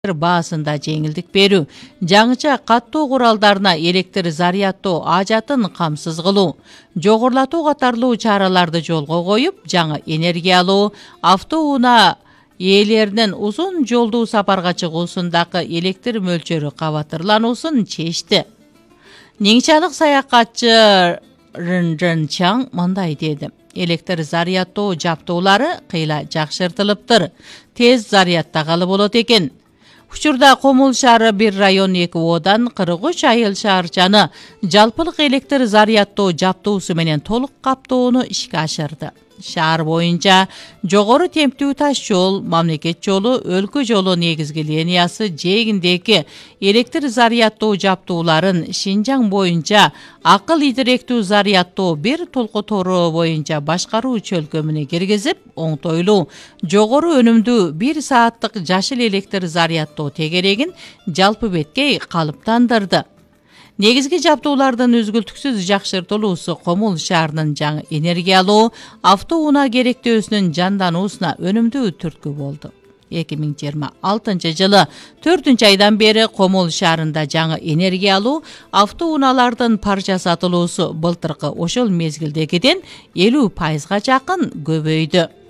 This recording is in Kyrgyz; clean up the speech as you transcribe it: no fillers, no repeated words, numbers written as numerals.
баасында жеңилдик берүү, жаңыча каттоо куралдарына электр зарядтоо ажатын камсыз кылуу, жогорулатуу катарлуу чараларды жолго коюп, жаңы энергиялуу автоунаа ээлеринин узун жолдуу сапарга чыгуусундагы электр мөлчөрү кабатырлануусун чечти. Нingчалык саякатчы Рынжын Чаң мындай деди. Электр зарядтоо жабдуулары кыйла жакшыртылыптыр. Тез зарядтагалы болот экен. Учурда Комул шаары 1 район 2 одан 43 айыл шаарчаны жалпылык электр зарядтоо жабдуусу менен толук каптоону ишке ашырды. Шаар боюнча жогору темптүү таш жол, мамлекет жолу, өлкө жолу негизги линиясы жээгиндеги электр зарядтоо жабдууларын Шинжаң боюнча акыл идиректүү зарядтоо бир толку тору боюнча башкаруу чөлкөмүнө киргизип, оңтойлуу, жогору өнүмдүү 1 сааттык жашыл электр зарядтоо тегерегин жалпы беткей калыптандырды. Негизги жабдуулардын үзгүлтүксүз жакшыртылуусу Комул шаарынын жаңы энергиялуу автоунаа керектөөсүнүн жандануусуна өнүмдүү түрткү болду. 2026 жылы 4-айдан бери Комул шаарында жаңы энергиялуу автоунаалардын парча сатылуусу былтыркы ошол мезгилдегиден 50%га жакын көбөйдү.